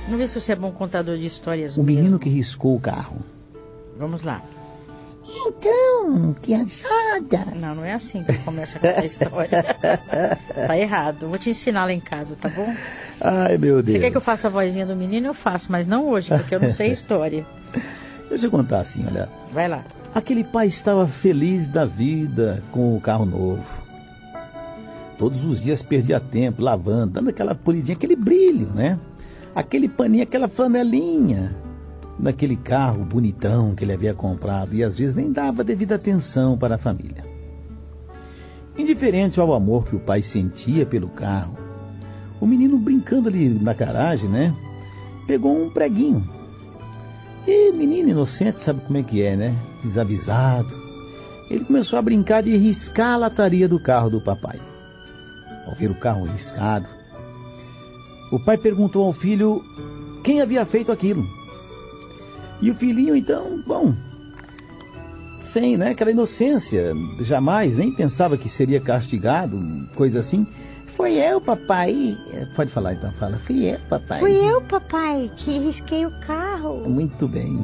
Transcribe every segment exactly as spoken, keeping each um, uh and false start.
Vamos ver se você é bom contador de histórias O mesmo. menino que riscou o carro. Vamos lá. Então, criançada. Não, não é assim que começa a contar a história. Tá errado. Vou te ensinar lá em casa, tá bom? Ai, meu Deus. Você quer que eu faça a vozinha do menino? Eu faço, mas não hoje, porque eu não sei a história. Deixa eu contar assim, olha. Vai lá. Aquele pai estava feliz da vida com o carro novo. Todos os dias perdia tempo lavando, dando aquela polidinha, aquele brilho, né? Aquele paninho, aquela flanelinha naquele carro bonitão que ele havia comprado e às vezes nem dava devida atenção para a família. Indiferente ao amor que o pai sentia pelo carro, o menino brincando ali na garagem, né? Pegou um preguinho. E menino inocente sabe como é que é, né? Desavisado. Ele começou a brincar de riscar a lataria do carro do papai. Ao ver o carro riscado, o pai perguntou ao filho quem havia feito aquilo. E o filhinho, então, bom, sem, né, aquela inocência, jamais, nem pensava que seria castigado, coisa assim. Foi eu, papai. Pode falar então, fala. Fui eu, papai. Fui eu, papai, que risquei o carro. Muito bem.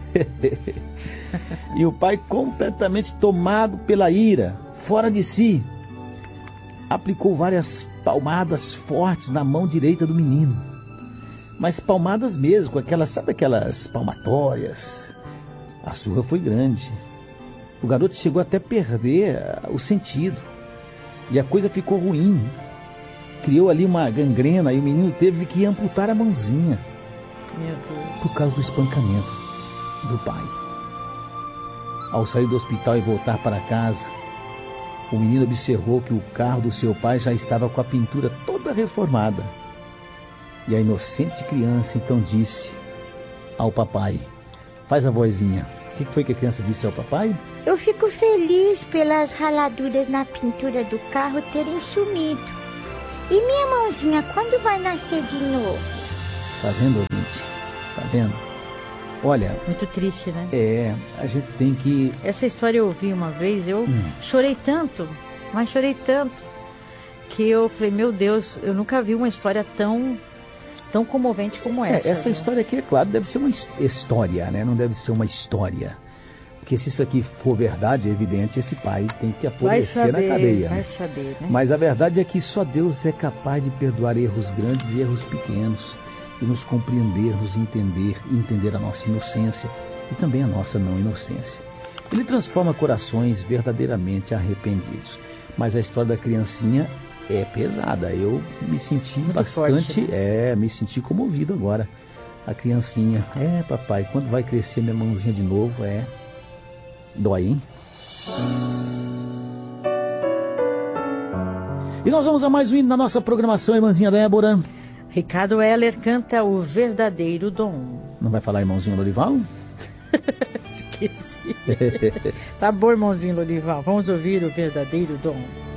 E o pai, completamente tomado pela ira, fora de si, aplicou várias palmadas fortes na mão direita do menino. Mas palmadas mesmo, com aquelas, sabe aquelas palmatórias? A surra foi grande. O garoto chegou até a perder o sentido. E a coisa ficou ruim. Criou ali uma gangrena e o menino teve que amputar a mãozinha. Meu Deus. Por causa do espancamento do pai. Ao sair do hospital e voltar para casa, o menino observou que o carro do seu pai já estava com a pintura toda reformada. E a inocente criança então disse ao papai, faz a vozinha. O que foi que a criança disse ao papai? Eu fico feliz pelas raladuras na pintura do carro terem sumido. E minha mãozinha, quando vai nascer de novo? Tá vendo, ouvinte? Tá vendo? Olha... Muito triste, né? É, a gente tem que... Essa história eu ouvi uma vez, eu hum. chorei tanto, mas chorei tanto, que eu falei, meu Deus, eu nunca vi uma história tão... tão comovente como essa. É, essa né? história aqui, é claro, deve ser uma história, né? Não deve ser uma história. Porque se isso aqui for verdade, é evidente, esse pai tem que apodrecer na cadeia. Vai né? saber, né? Mas a verdade é que só Deus é capaz de perdoar erros grandes e erros pequenos, e nos compreender, nos entender, e entender a nossa inocência e também a nossa não inocência. Ele transforma corações verdadeiramente arrependidos. Mas a história da criancinha é pesada. Eu me senti Muito bastante, forte, né? é, me senti comovido agora. A criancinha, é papai, quando vai crescer minha mãozinha de novo, é, dói, hein? E nós vamos a mais um hino na nossa programação, irmãzinha Débora. Ricardo Heller canta O Verdadeiro Dom. Não vai falar irmãozinho Lorival? Esqueci. Tá bom, irmãozinho Lorival. Vamos ouvir O Verdadeiro Dom.